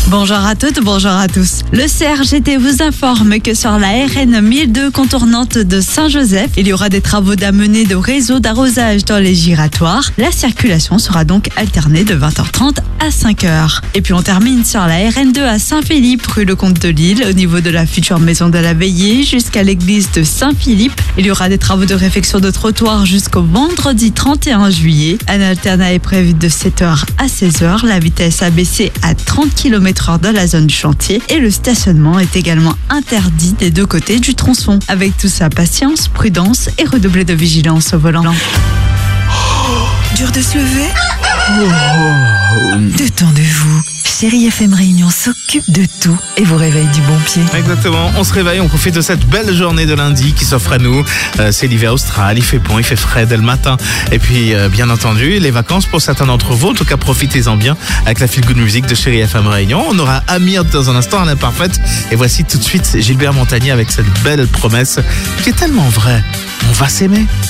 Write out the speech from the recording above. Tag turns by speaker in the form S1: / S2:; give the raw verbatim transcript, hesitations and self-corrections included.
S1: Bonjour à toutes, bonjour à tous. Le C R G T vous informe que sur la R N mille deux contournante de Saint-Joseph, il y aura des travaux d'amener de réseau d'arrosage dans les giratoires. La circulation sera donc alternée de vingt heures trente à cinq heures. Et puis on termine sur la R N deux à Saint-Philippe, rue Le Comte de Lille, au niveau de la future maison de la Veillée jusqu'à l'église de Saint-Philippe. Il y aura des travaux de réfection de trottoir jusqu'au vendredi trente et un juillet. Un alternat est prévu de sept heures à seize heures. La vitesse abaissée à trente kilomètres heure dans la zone du chantier et le stationnement est également interdit des deux côtés du tronçon. Avec tout ça, patience, prudence et redoubler de vigilance au volant.
S2: Oh, dur de se lever. Oh. Détendez-vous. Chérie F M Réunion s'occupe de tout et vous réveille du bon pied.
S3: Exactement, on se réveille, on profite de cette belle journée de lundi qui s'offre à nous. Euh, c'est l'hiver austral, il fait bon, il fait frais dès le matin. Et puis, euh, bien entendu, les vacances pour certains d'entre vous. En tout cas, profitez-en bien avec la feel good music de Chérie F M Réunion. On aura Amir dans un instant à l'imparfaite. Et voici tout de suite Gilbert Montagnier avec cette belle promesse qui est tellement vraie. On va s'aimer.